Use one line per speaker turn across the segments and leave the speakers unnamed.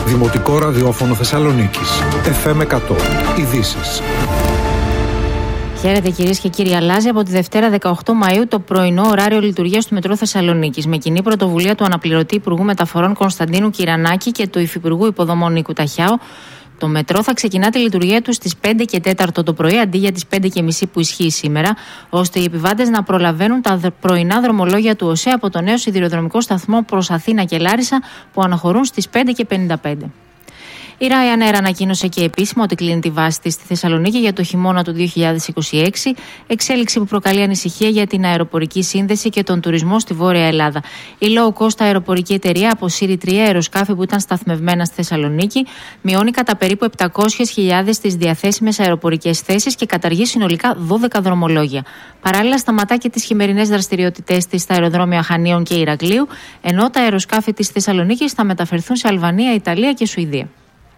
Δημοτικό ραδιόφωνο Θεσσαλονίκης. FM 100. Ειδήσεις.
Χαίρετε κυρίες και κύριοι. Αλλάζει από τη Δευτέρα 18 Μαΐου το πρωινό ωράριο λειτουργίας του Μετρό Θεσσαλονίκης. Με κοινή πρωτοβουλία του αναπληρωτή Υπουργού Μεταφορών Κωνσταντίνου Κυρανάκη και του Υφυπουργού Υποδομών Νίκου Ταχιάου, το μετρό θα ξεκινά τη λειτουργία του στις 5 και 4 το πρωί αντί για τις 5 και μισή που ισχύει σήμερα, ώστε οι επιβάτες να προλαβαίνουν τα πρωινά δρομολόγια του ΟΣΕ από το νέο σιδηροδρομικό σταθμό προς Αθήνα και Λάρισα που αναχωρούν στις 5 και 55. Η Ryanair ανακοίνωσε και επίσημα ότι κλείνει τη βάση της στη Θεσσαλονίκη για το χειμώνα του 2026, εξέλιξη που προκαλεί ανησυχία για την αεροπορική σύνδεση και τον τουρισμό στη Βόρεια Ελλάδα. Η low cost αεροπορική εταιρεία αποσύρει 3 αεροσκάφη που ήταν σταθμευμένα στη Θεσσαλονίκη, μειώνει κατά περίπου 700.000 τις διαθέσιμες αεροπορικές θέσεις και καταργεί συνολικά 12 δρομολόγια. Παράλληλα, σταματά και τις χειμερινές δραστηριότητές της στα αεροδρόμια Χανίων και Ηρακλείου, ενώ τα αεροσκάφη της Θεσσαλονίκης θα μεταφερθούν σε Αλβανία, Ιταλία και Σουηδία.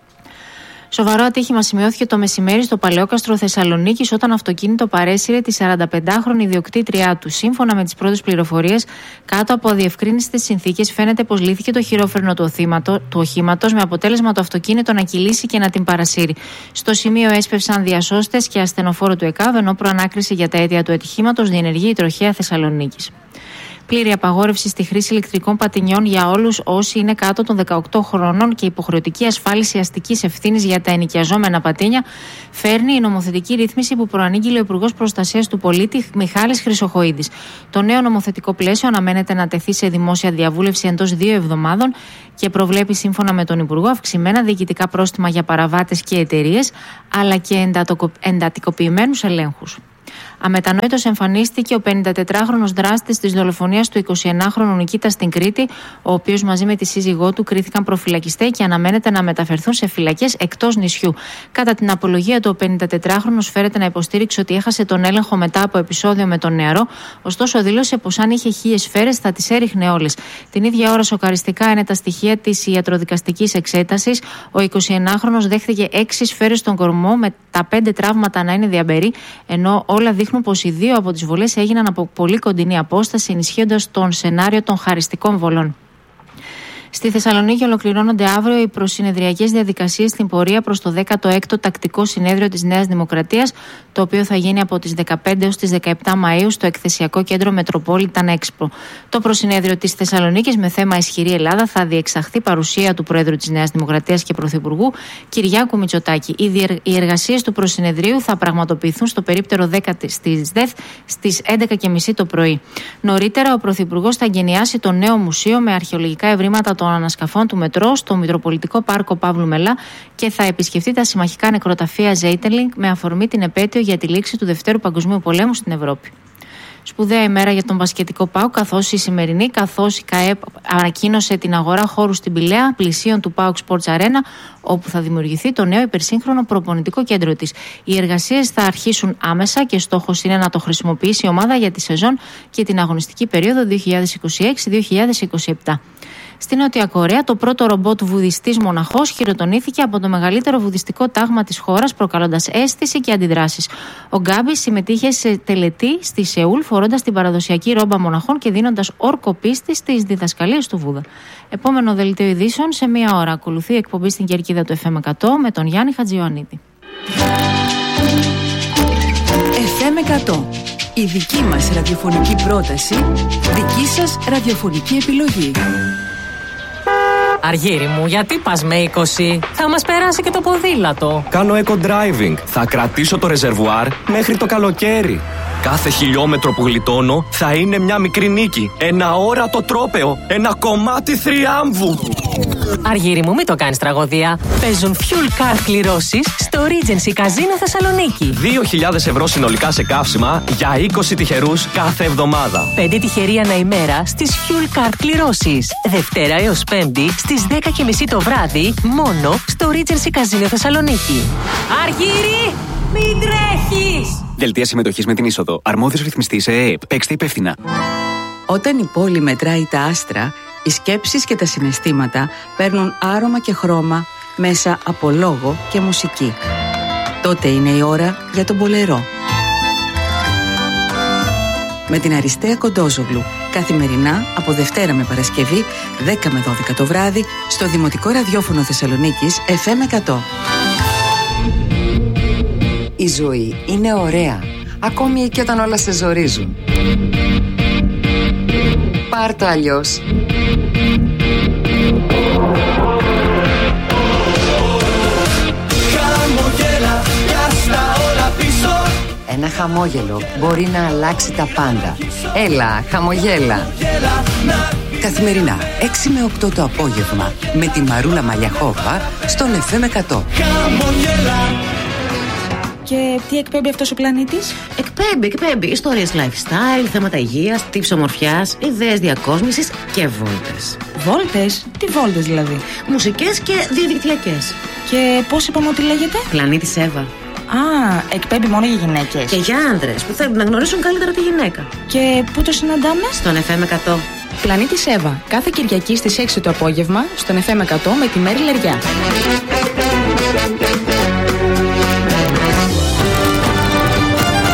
Σοβαρό ατύχημα σημειώθηκε το μεσημέρι στο Παλαιόκαστρο Θεσσαλονίκης όταν αυτοκίνητο παρέσυρε τη 45χρονη ιδιοκτήτριά του. Σύμφωνα με τις πρώτες πληροφορίες, κάτω από αδιευκρίνιστες συνθήκες φαίνεται πως λύθηκε το χειρόφρενο του οχήματος με αποτέλεσμα το αυτοκίνητο να κυλήσει και να την παρασύρει. Στο σημείο έσπευσαν διασώστες και ασθενοφόρο του ΕΚΑΒ, ενώ προανάκριση για τα αίτια του ατυχήματος διενεργεί η Τροχέα Θεσσαλονίκης. Πλήρη απαγόρευση στη χρήση ηλεκτρικών πατινιών για όλους όσοι είναι κάτω των 18 χρονών και υποχρεωτική ασφάλιση αστικής ευθύνης για τα ενοικιαζόμενα πατίνια φέρνει η νομοθετική ρύθμιση που προανήγγειλε ο Υπουργός Προστασίας του Πολίτη Μιχάλης Χρυσοχοΐδης. Το νέο νομοθετικό πλαίσιο αναμένεται να τεθεί σε δημόσια διαβούλευση εντός 2 εβδομάδων και προβλέπει, σύμφωνα με τον Υπουργό, αυξημένα διοικητικά πρόστιμα για παραβάτες και εταιρείες, αλλά και εντατικοποιημένους ελέγχους. Αμετανόητος εμφανίστηκε ο 54χρονος δράστης της δολοφονίας του 21χρονου Νικήτα στην Κρήτη, ο οποίος μαζί με τη σύζυγό του κρίθηκαν προφυλακιστέ και αναμένεται να μεταφερθούν σε φυλακές εκτός νησιού. Κατά την απολογία του, ο 54χρονος φέρεται να υποστήριξε ότι έχασε τον έλεγχο μετά από επεισόδιο με τον νεαρό, ωστόσο δήλωσε πως αν είχε 1000 σφαίρες θα τις έριχνε όλες. Την ίδια ώρα, σοκαριστικά είναι τα στοιχεία της ιατροδικαστικής εξέτασης. Ο 21χρονος δέχθηκε 6 σφαίρες στον κορμό, με τα 5 τραύματα να είναι διαμπερή, ενώ όλα δείχνουν πως οι 2 από τις βολές έγιναν από πολύ κοντινή απόσταση, ενισχύοντας τον σενάριο των χαριστικών βολών. Στη Θεσσαλονίκη ολοκληρώνονται αύριο οι προσυνεδριακές διαδικασίες στην πορεία προς το 16ο τακτικό συνέδριο της Νέας Δημοκρατίας, το οποίο θα γίνει από τις 15 έως τις 17 Μαΐου στο εκθεσιακό κέντρο Metropolitan Expo. Το προσυνέδριο της Θεσσαλονίκης με θέμα Ισχυρή Ελλάδα θα διεξαχθεί παρουσία του Πρόεδρου της Νέας Δημοκρατίας και Πρωθυπουργού Κυριάκου Μητσοτάκη. Οι εργασίες του προσυνεδρίου θα πραγματοποιηθούν στο περίπτερο 10 της ΔΕΘ στις 11.30 το πρωί. Νωρίτερα, ο Πρωθυπουργός θα εγκαινιάσει το νέο μουσείο με αρχαιολογικά ευρήματα των ανασκαφών του μετρό στο Μητροπολιτικό Πάρκο Παύλου Μελά και θα επισκεφτεί τα συμμαχικά νεκροταφεία Ζέιτελινγκ με αφορμή την επέτειο για τη λήξη του Δευτέρου Παγκοσμίου Πολέμου στην Ευρώπη. Σπουδαία ημέρα για τον μπασκετικό ΠΑΟΚ, καθώς η σημερινή, καθώς η ΚΑΕΠ ανακοίνωσε την αγορά χώρου στην Πηλαία πλησίων του ΠΑΟΚ Sports Arena, όπου θα δημιουργηθεί το νέο υπερσύγχρονο προπονητικό κέντρο της. Οι εργασίες θα αρχίσουν άμεσα και στόχος είναι να το χρησιμοποιήσει η ομάδα για τη σεζόν και την αγωνιστική περίοδο 2026-2027. Στη Νότια Κορέα, το πρώτο ρομπότ βουδιστής μοναχός χειροτονήθηκε από το μεγαλύτερο βουδιστικό τάγμα της χώρας, προκαλώντας αίσθηση και αντιδράσεις. Ο Γκάμπης συμμετείχε σε τελετή στη Σεούλ, φορώντας την παραδοσιακή ρόμπα μοναχών και δίνοντας όρκο πίστη στις διδασκαλίες του Βούδα. Επόμενο δελτίο ειδήσεων σε 1 ώρα. Ακολουθεί εκπομπή στην κερκίδα του FM 100 με τον Γιάννη Χατζιωαννίδη.
FM 100. Η δική μας ραδιοφωνική πρόταση, δική σας ραδιοφωνική επιλογή.
Αργύρι μου, γιατί πας με 20? Θα μας περάσει και το ποδήλατο.
Κάνω eco-driving. Θα κρατήσω το ρεζερβουάρ μέχρι το καλοκαίρι. Κάθε χιλιόμετρο που γλιτώνω θα είναι μια μικρή νίκη. Ένα όρατο τρόπαιο. Ένα κομμάτι θριάμβου.
Αργύρι μου, μην το κάνεις τραγωδία. Παίζουν fuel card κληρώσεις στο Regency Casino Θεσσαλονίκη.
2.000 ευρώ συνολικά σε καύσιμα για 20 τυχερούς κάθε εβδομάδα.
5 τυχεροί ανά ημέρα στις fuel card κληρώσεις. Δευτέρα έως Πέμπτη στις 10.30 το βράδυ, μόνο στο Regency Casino Θεσσαλονίκη. Αργύρι, μην τρέχεις!
Δελτία συμμετοχής με την είσοδο. Αρμόδιος ρυθμιστής ΕΕΠ. Παίξτε υπεύθυνα.
Όταν η πόλη μετράει τα άστρα, οι σκέψεις και τα συναισθήματα παίρνουν άρωμα και χρώμα μέσα από λόγο και μουσική. Τότε είναι η ώρα για τον μπολερό. με την Αριστεία Κοντόζογλου. Καθημερινά από Δευτέρα με Παρασκευή 10 με 12 το βράδυ στο Δημοτικό Ραδιόφωνο Θεσσαλονίκης FM 100.
Η ζωή είναι ωραία, ακόμη και όταν όλα σε ζορίζουν. Πάρ' το αλλιώς.
Χαμόγελα, κάστα όλα πίσω.
Ένα χαμόγελο μπορεί να αλλάξει τα πάντα. Έλα, χαμογέλα. Καθημερινά 6 με 8 το απόγευμα με τη Μαρούλα Μαλιαχόβα στον FM 100.
Και τι εκπέμπει αυτός ο πλανήτης?
Εκπέμπει ιστορίες lifestyle, θέματα υγείας, tips ομορφιάς, ιδέες διακόσμησης και βόλτες.
Βόλτες? Τι βόλτες δηλαδή?
Μουσικές και διαδικτυακές.
Και πώς είπαμε ότι λέγεται?
Πλανήτης Εύα.
Α, εκπέμπει μόνο για γυναίκες.
Και για άντρες που θέλουν να γνωρίσουν καλύτερα τη γυναίκα.
Και πού το συναντάμε?
Στον FM 100.
Πλανήτης Εύα, κάθε Κυριακή στις 6 το απόγευμα στον FM 100 με τη Μέρη Λεριά.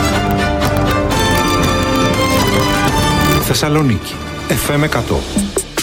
Θεσσαλονίκη FM 100.